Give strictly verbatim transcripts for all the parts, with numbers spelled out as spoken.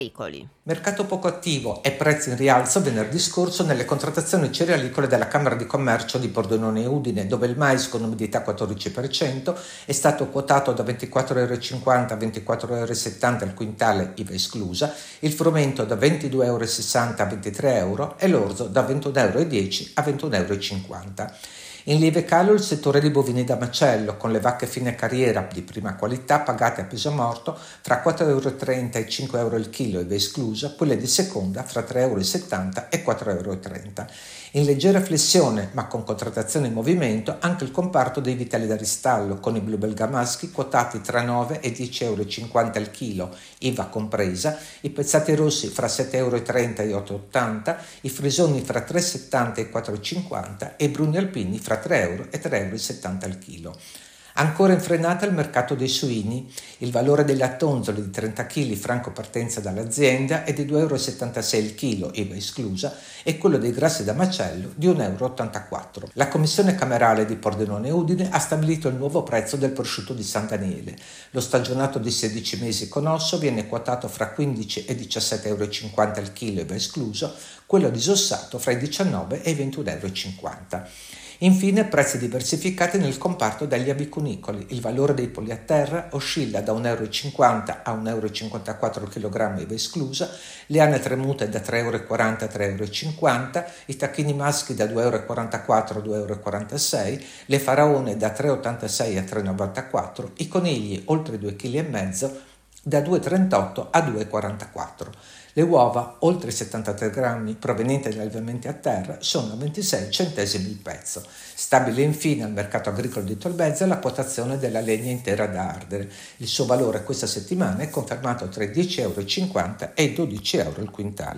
agricoli. Mercato poco attivo e prezzi in rialzo venerdì scorso nelle contrattazioni cerealicole della Camera di Commercio di Pordenone e Udine, dove il mais con umidità quattordici per cento è stato quotato da ventiquattro virgola cinquanta euro a ventiquattro virgola settanta euro al quintale, I V A esclusa, il frumento da ventidue virgola sessanta euro a ventitré euro e l'orzo da ventuno virgola dieci euro a ventuno virgola cinquanta euro. In lieve calo il settore dei bovini da macello, con le vacche fine carriera di prima qualità pagate a peso morto fra quattro virgola trenta euro e cinque euro il chilo, I V A esclusa, quelle di seconda fra tre virgola settanta euro e quattro virgola trenta euro. In leggera flessione, ma con contrattazione in movimento, anche il comparto dei vitelli da ristallo, con i bluebelga maschi quotati tra nove e dieci virgola cinquanta euro al chilo, I V A compresa, i pezzati rossi fra sette virgola trenta euro e otto virgola ottanta euro, i frisoni fra tre virgola settanta e quattro virgola cinquanta e i bruni alpini fra tre euro e tre virgola settanta euro al chilo. Ancora in frenata il mercato dei suini, il valore dei lattonzoli di trenta chili franco partenza dall'azienda è di due virgola settantasei euro il chilo, I V A esclusa, e quello dei grassi da macello di uno virgola ottantaquattro euro. La commissione camerale di Pordenone e Udine ha stabilito il nuovo prezzo del prosciutto di San Daniele. Lo stagionato di sedici mesi con osso viene quotato fra quindici e diciassette virgola cinquanta euro il chilo, I V A escluso, quello disossato fra i diciannove e i ventuno virgola cinquanta euro. Infine, prezzi diversificati nel comparto degli aviconicoli. Il valore dei polli a terra oscilla da uno virgola cinquanta euro a uno virgola cinquantaquattro euro al chilogrammo, I V A esclusa, le anatre mute da tre virgola quaranta euro a tre virgola cinquanta euro, i tacchini maschi da due virgola quarantaquattro euro a due virgola quarantasei euro, le faraone da tre virgola ottantasei euro a tre virgola novantaquattro euro, i conigli oltre due virgola cinque chili da due virgola trentotto a due virgola quarantaquattro euro. Le uova, oltre i settantatré grammi, provenienti dagli allevamenti a terra, sono a ventisei centesimi il pezzo. Stabile infine al mercato agricolo di Tolmezza la quotazione della legna intera da ardere. Il suo valore questa settimana è confermato tra i dieci virgola cinquanta euro e i dodici euro il quintale.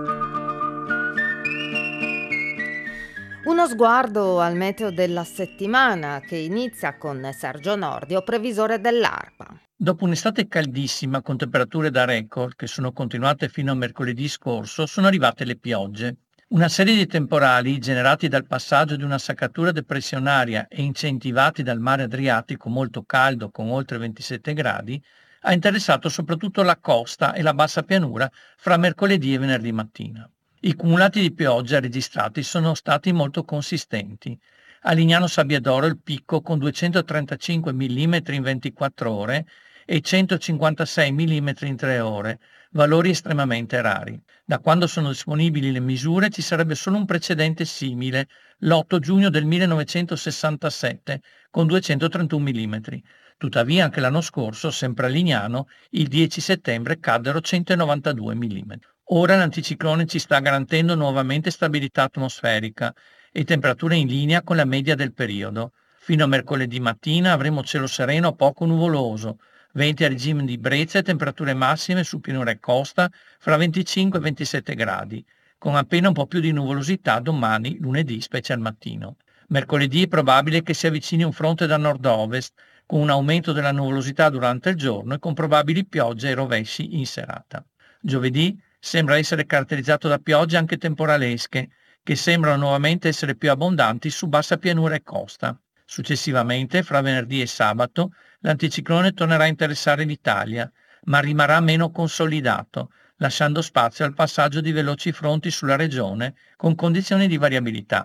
Uno sguardo al meteo della settimana che inizia con Sergio Nordio, previsore dell'ARPA. Dopo un'estate caldissima con temperature da record che sono continuate fino a mercoledì scorso, sono arrivate le piogge. Una serie di temporali generati dal passaggio di una saccatura depressionaria e incentivati dal mare Adriatico molto caldo con oltre ventisette gradi ha interessato soprattutto la costa e la bassa pianura fra mercoledì e venerdì mattina. I cumulati di pioggia registrati sono stati molto consistenti. A Lignano Sabbiadoro il picco con duecentotrentacinque millimetri in ventiquattro ore e centocinquantasei millimetri in tre ore, valori estremamente rari. Da quando sono disponibili le misure ci sarebbe solo un precedente simile, l'otto giugno del millenovecentosessantasette, con duecentotrentuno millimetri. Tuttavia anche l'anno scorso, sempre a Lignano, il dieci settembre caddero centonovantadue millimetri. Ora l'anticiclone ci sta garantendo nuovamente stabilità atmosferica e temperature in linea con la media del periodo. Fino a mercoledì mattina avremo cielo sereno poco nuvoloso, venti a regime di brezza e temperature massime su pianura e costa fra venticinque e ventisette gradi, con appena un po' più di nuvolosità domani, lunedì, specie al mattino. Mercoledì è probabile che si avvicini un fronte da nord-ovest, con un aumento della nuvolosità durante il giorno e con probabili piogge e rovesci in serata. Giovedì sembra essere caratterizzato da piogge anche temporalesche, che sembrano nuovamente essere più abbondanti su bassa pianura e costa. Successivamente, fra venerdì e sabato, l'anticiclone tornerà a interessare l'Italia, ma rimarrà meno consolidato, lasciando spazio al passaggio di veloci fronti sulla regione con condizioni di variabilità.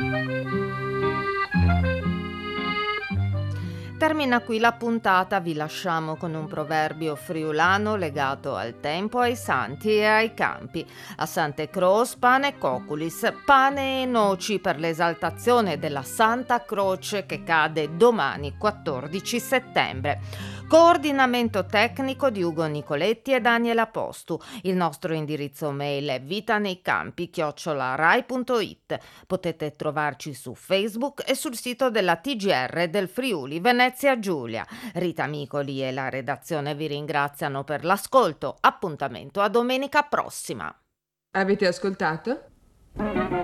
Termina qui la puntata, vi lasciamo con un proverbio friulano legato al tempo, ai santi e ai campi. A Sante Croce pane coculis, pane e noci per l'esaltazione della Santa Croce che cade domani quattordici settembre. Coordinamento tecnico di Ugo Nicoletti e Daniela Postu. Il nostro indirizzo mail è vitaneiCampi chiocciola rai punto it. Potete trovarci su Facebook e sul sito della T G R del Friuli Venezia Giulia. Rita Micoli e la redazione vi ringraziano per l'ascolto. Appuntamento a domenica prossima. Avete ascoltato?